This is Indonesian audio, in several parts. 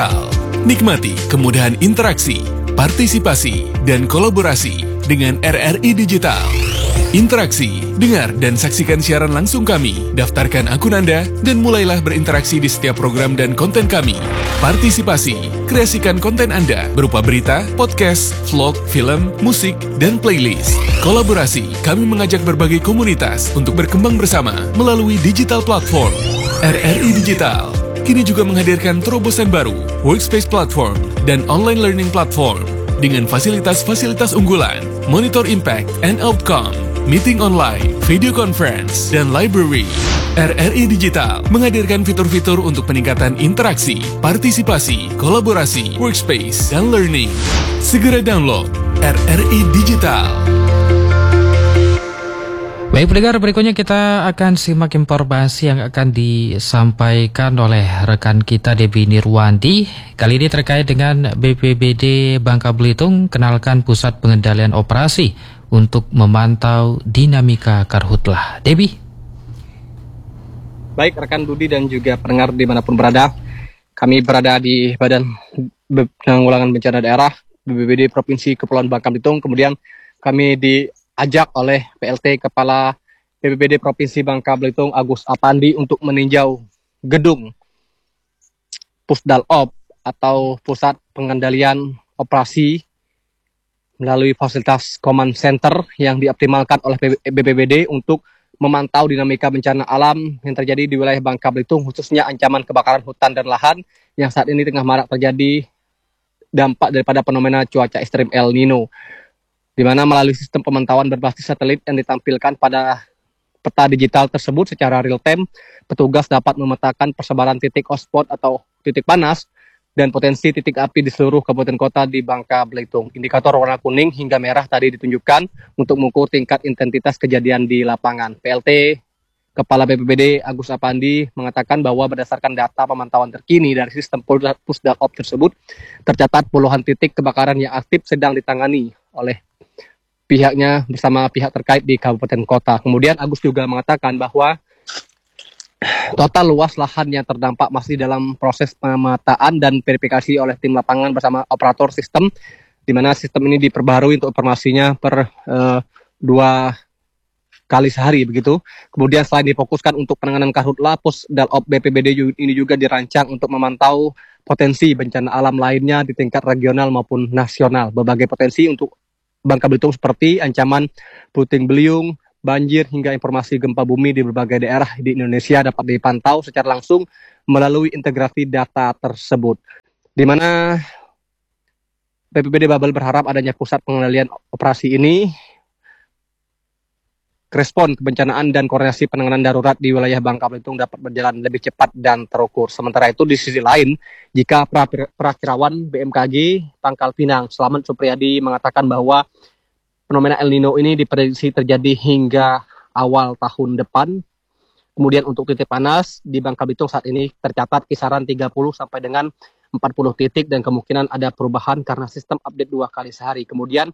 Digital. Nikmati kemudahan interaksi, partisipasi, dan kolaborasi dengan RRI Digital. Interaksi, dengar dan saksikan siaran langsung kami, daftarkan akun Anda, dan mulailah berinteraksi di setiap program dan konten kami. Partisipasi, kreasikan konten Anda berupa berita, podcast, vlog, film, musik, dan playlist. Kolaborasi, kami mengajak berbagai komunitas untuk berkembang bersama melalui digital platform. RRI Digital kini juga menghadirkan terobosan baru, workspace platform, dan online learning platform dengan fasilitas-fasilitas unggulan, monitor impact and outcome, meeting online, video conference, dan library. RRI Digital menghadirkan fitur-fitur untuk peningkatan interaksi, partisipasi, kolaborasi, workspace, dan learning. Segera download RRI Digital. Baik pendengar, berikutnya kita akan simak informasi yang akan disampaikan oleh rekan kita Debbie Nirwandi. Kali ini terkait dengan BPBD Bangka Belitung kenalkan pusat pengendalian operasi untuk memantau dinamika karhutlah. Debbie. Baik rekan Budi dan juga pendengar dimanapun berada, kami berada di Badan Penanggulangan Bencana Daerah BPBD Provinsi Kepulauan Bangka Belitung. Kemudian kami diajak oleh PLT Kepala BPBD Provinsi Bangka Belitung Agus Apandi untuk meninjau gedung Pusdalop atau Pusat Pengendalian Operasi melalui fasilitas Command Center yang dioptimalkan oleh BPBD untuk memantau dinamika bencana alam yang terjadi di wilayah Bangka Belitung, khususnya ancaman kebakaran hutan dan lahan yang saat ini tengah marak terjadi dampak daripada fenomena cuaca ekstrim El Nino, di mana melalui sistem pemantauan berbasis satelit yang ditampilkan pada peta digital tersebut secara real time, petugas dapat memetakan persebaran titik hotspot atau titik panas dan potensi titik api di seluruh kabupaten kota di Bangka Belitung. Indikator warna kuning hingga merah tadi ditunjukkan untuk mengukur tingkat intensitas kejadian di lapangan. PLT Kepala BPBD Agus Apandi mengatakan bahwa berdasarkan data pemantauan terkini dari sistem Pusdalop tersebut, tercatat puluhan titik kebakaran yang aktif sedang ditangani oleh pihaknya bersama pihak terkait di kabupaten kota. Kemudian Agus juga mengatakan bahwa total luas lahan yang terdampak masih dalam proses pemetaan dan verifikasi oleh tim lapangan bersama operator sistem, di mana sistem ini diperbarui untuk informasinya per 2 kali sehari begitu. Kemudian selain difokuskan untuk penanganan karhutlah, Pusdalop BPBD ini juga dirancang untuk memantau potensi bencana alam lainnya di tingkat regional maupun nasional. Berbagai potensi untuk Bangka Belitung seperti ancaman puting beliung, banjir, hingga informasi gempa bumi di berbagai daerah di Indonesia dapat dipantau secara langsung melalui integrasi data tersebut. Di mana BPBD Babel berharap adanya pusat pengendalian operasi ini respon kebencanaan dan koordinasi penanganan darurat di wilayah Bangka Belitung dapat berjalan lebih cepat dan terukur. Sementara itu di sisi lain, jika Prakirawan BMKG Pangkal Pinang Slamet Supriyadi mengatakan bahwa fenomena El Nino ini diprediksi terjadi hingga awal tahun depan. Kemudian untuk titik panas di Bangka Belitung saat ini tercatat kisaran 30 sampai dengan 40 titik dan kemungkinan ada perubahan karena sistem update 2 kali sehari. Kemudian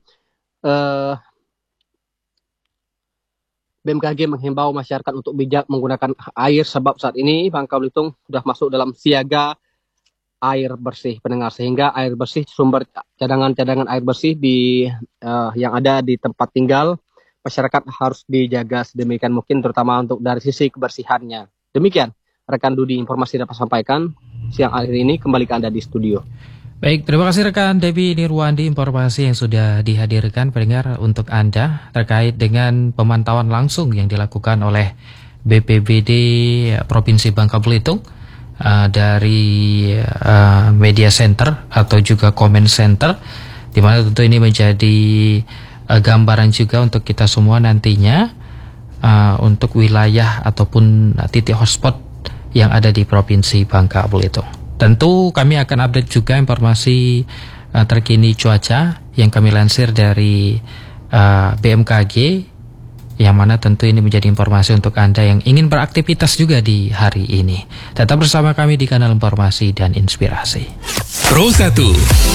BMKG menghimbau masyarakat untuk bijak menggunakan air sebab saat ini Bangka Belitung sudah masuk dalam siaga air bersih pendengar, sehingga air bersih, sumber cadangan air bersih yang ada di tempat tinggal masyarakat harus dijaga sedemikian mungkin, terutama untuk dari sisi kebersihannya. Demikian rekan Dudi informasi dapat sampaikan siang hari ini, kembali ke Anda di studio. Baik, terima kasih rekan Debbie Nirwandi informasi yang sudah dihadirkan pendengar untuk Anda terkait dengan pemantauan langsung yang dilakukan oleh BPBD Provinsi Bangka Belitung dari Media Center atau juga Comment Center, di mana tentu ini menjadi gambaran juga untuk kita semua nantinya untuk wilayah ataupun titik hotspot yang ada di Provinsi Bangka Belitung. Tentu kami akan update juga informasi terkini cuaca yang kami lansir dari BMKG, yang mana tentu ini menjadi informasi untuk Anda yang ingin beraktivitas juga di hari ini. Tetap bersama kami di kanal Informasi dan Inspirasi. Pro 1